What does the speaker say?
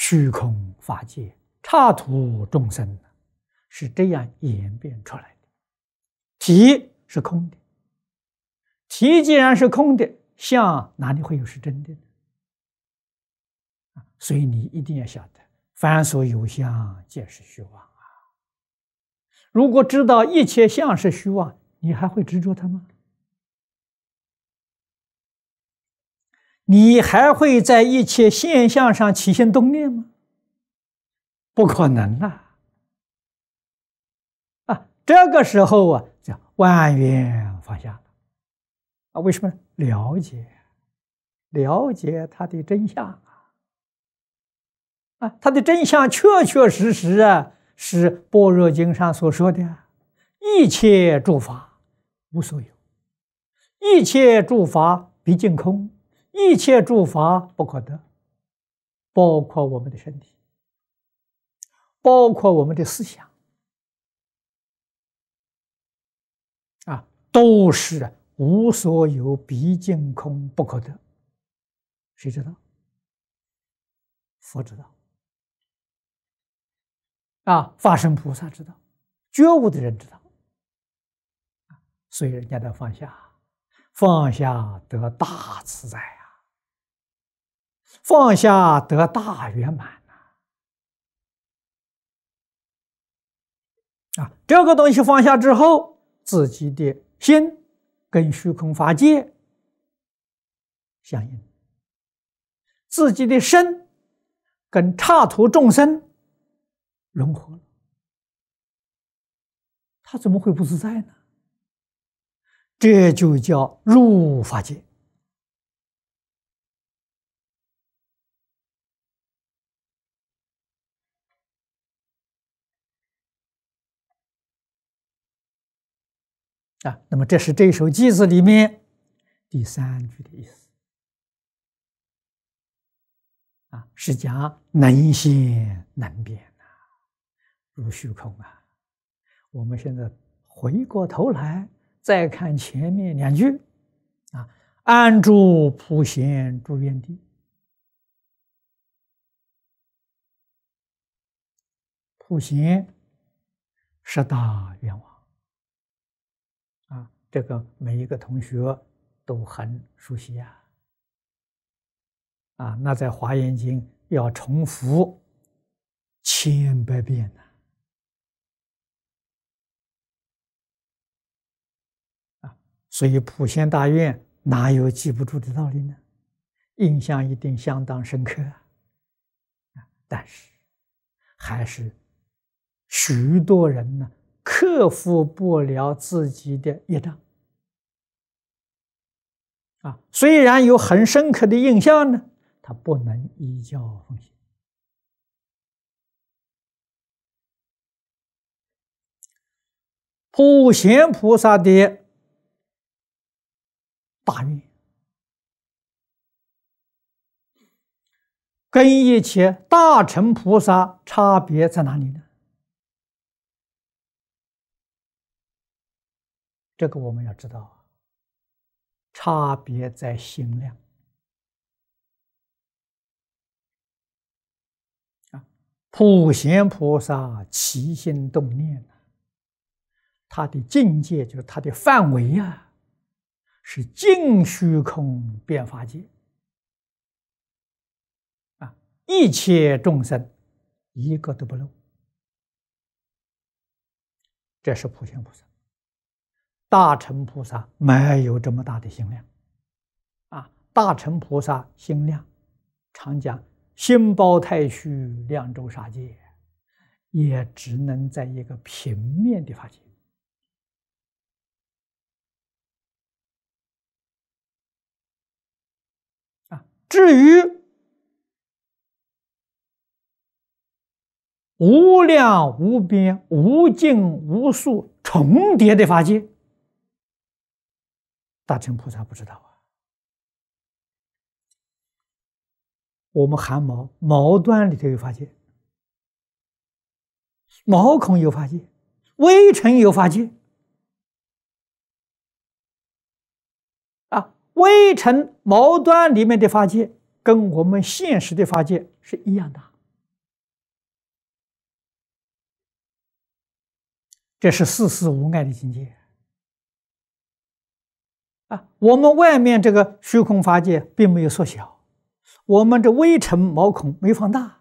虚空法界，刹土众生是这样演变出来的。体是空的，体既然是空的，相哪里会有是真的呢？所以你一定要晓得，凡所有相，皆是虚妄啊！如果知道一切相是虚妄，你还会执着它吗？你还会在一切现象上起心动念吗？不可能啊！这个时候啊，叫万缘放下了为什么？了解它的真相它的真相确确实实是般若经上所说的一切诸法无所有，一切诸法毕竟空，一切诸法不可得，包括我们的身体，包括我们的思想都是无所有，毕竟空，不可得。谁知道？佛知道法身菩萨知道，觉悟的人知道所以人家的放下得大自在放下得大圆满这个东西放下之后，自己的心跟虚空法界相应，自己的身跟刹土众生融合了，他怎么会不自在呢？这就叫入法界那么这是这首偈子里面第3句的意思是讲能现能变入虚空我们现在回过头来再看前面2句安住普贤住愿地，普贤10大愿望这个每一个同学都很熟悉那在华严经要重复1000-100遍所以普贤大愿哪有记不住的道理呢？印象一定相当深刻但是还是许多人呢克服不了自己的业障虽然有很深刻的印象呢，他不能依教奉行普贤菩萨的大愿跟一切大乘菩萨差别在哪里呢？这个我们要知道差别在心量普贤菩萨起心动念他的境界就是他的范围是尽虚空遍法界一切众生一个都不漏，这是普贤菩萨。大乘菩萨没有这么大的心量大乘菩萨心量常讲心包太虚，量周沙界，也只能在一个平面的法界至于无量无边无尽无数重叠的法界，大乘菩萨不知道我们汗毛毛端里头有法界，毛孔有法界，微尘有法界微尘毛端里面的法界跟我们现实的法界是一样大这是事事无碍的境界啊！我们外面这个虚空法界并没有缩小，我们这微尘毛孔没放大，